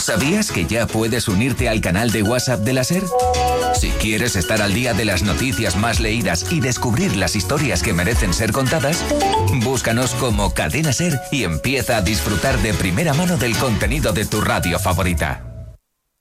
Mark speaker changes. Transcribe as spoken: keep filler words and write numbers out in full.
Speaker 1: ¿Sabías que ya puedes unirte al canal de WhatsApp de la SER? Si quieres estar al día de las noticias más leídas y descubrir las historias que merecen ser contadas, búscanos como Cadena SER y empieza a disfrutar de primera mano del contenido de tu radio favorita.